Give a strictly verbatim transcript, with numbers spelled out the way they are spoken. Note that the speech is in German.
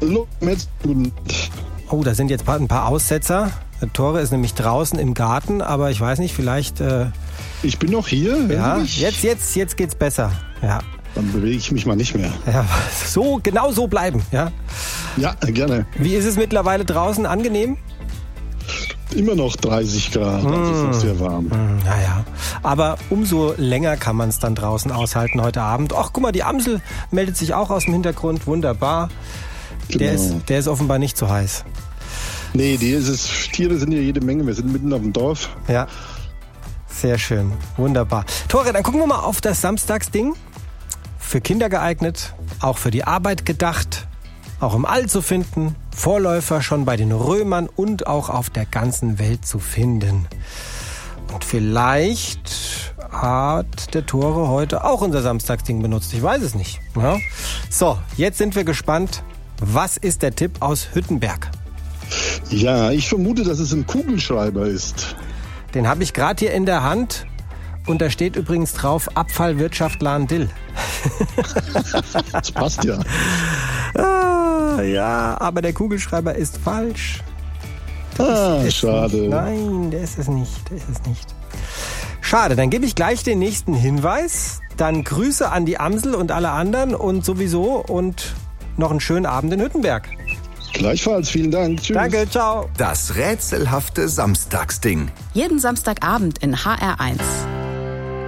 Hallo, Oh, da sind jetzt ein paar Aussetzer. Der Tore ist nämlich draußen im Garten, aber ich weiß nicht, vielleicht... Äh, ich bin noch hier. Ja, jetzt, jetzt, jetzt geht's besser. Ja. Dann bewege ich mich mal nicht mehr. Ja, so, genau so bleiben. Ja, ja, gerne. Wie ist es mittlerweile draußen? Angenehm? Immer noch dreißig Grad, mmh. also ist sehr warm. Mmh, naja, aber umso länger kann man es dann draußen aushalten heute Abend. Ach, guck mal, die Amsel meldet sich auch aus dem Hintergrund. Wunderbar. Genau. Der ist, der ist offenbar nicht so heiß. Nee, die ist es, Tiere sind ja jede Menge. Wir sind mitten auf dem Dorf. Ja, sehr schön. Wunderbar. Tore, dann gucken wir mal auf das Samstagsding. Für Kinder geeignet, auch für die Arbeit gedacht, auch im All zu finden, Vorläufer schon bei den Römern und auch auf der ganzen Welt zu finden. Und vielleicht hat der Tore heute auch unser Samstagsding benutzt, ich weiß es nicht. Ja? So, jetzt sind wir gespannt. Was ist der Tipp aus Hüttenberg? Ja, ich vermute, dass es ein Kugelschreiber ist. Den habe ich gerade hier in der Hand. Und da steht übrigens drauf, Abfallwirtschaft Lahn-Dill. Das passt ja. Ah, ja, aber der Kugelschreiber ist falsch. Ah, schade. Nicht. Nein, der ist es nicht. Der ist es nicht. Schade, dann gebe ich gleich den nächsten Hinweis. Dann Grüße an die Amsel und alle anderen und sowieso und noch einen schönen Abend in Hüttenberg. Gleichfalls, vielen Dank. Tschüss. Danke, ciao. Das rätselhafte Samstagsding. Jeden Samstagabend in H R eins.